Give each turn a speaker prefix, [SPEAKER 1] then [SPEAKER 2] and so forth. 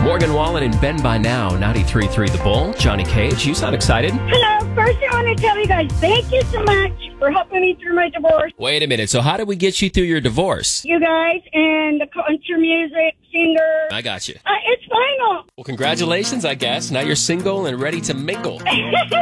[SPEAKER 1] Morgan Wallen and Ben by now, 93.3 The Bull. Johnny Cage, you sound excited.
[SPEAKER 2] Hello. First, I want to tell you guys thank you so much for helping me through my divorce.
[SPEAKER 1] Wait a minute. So how did we get you through your divorce?
[SPEAKER 2] You guys and the country music singer.
[SPEAKER 1] I got you.
[SPEAKER 2] It's final.
[SPEAKER 1] Well, congratulations, I guess. Now you're single and ready to mingle.